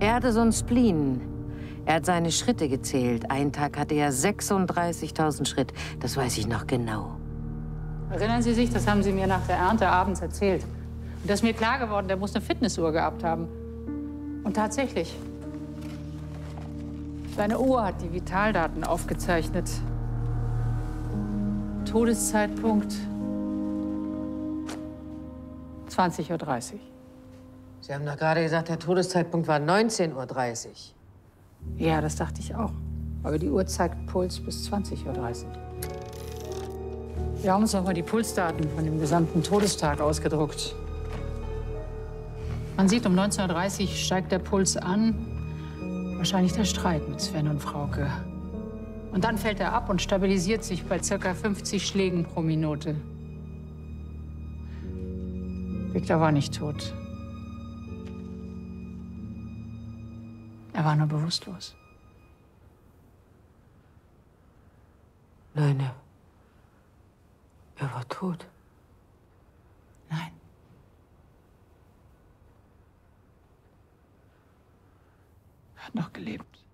Er hatte so einen Spleen. Er hat seine Schritte gezählt. Einen Tag hatte er 36.000 Schritt. Das weiß ich noch genau. Erinnern Sie sich, das haben Sie mir nach der Ernte abends erzählt. Und da ist mir klar geworden, der muss eine Fitnessuhr gehabt haben. Und tatsächlich. Seine Uhr hat die Vitaldaten aufgezeichnet. Todeszeitpunkt 20:30 Uhr. Sie haben doch gerade gesagt, der Todeszeitpunkt war 19:30 Uhr. Ja, das dachte ich auch. Aber die Uhr zeigt Puls bis 20:30 Uhr. Wir haben uns noch mal die Pulsdaten von dem gesamten Todestag ausgedruckt. Man sieht, um 19:30 Uhr steigt der Puls an. Wahrscheinlich der Streit mit Sven und Frauke. Und dann fällt er ab und stabilisiert sich bei ca. 50 Schlägen pro Minute. Viktor war nicht tot. Er war nur bewusstlos. Nein, er war tot. Nein. Er hat noch gelebt.